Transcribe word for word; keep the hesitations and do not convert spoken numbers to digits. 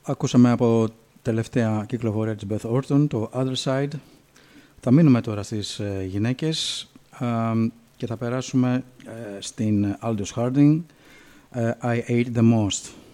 Ακούσαμε από τελευταία κυκλοφορία της Beth Orton το Other Side. Θα μείνουμε τώρα στις ε, γυναίκες ε, και θα περάσουμε ε, στην Aldous Harding, ε, I Ate the Most.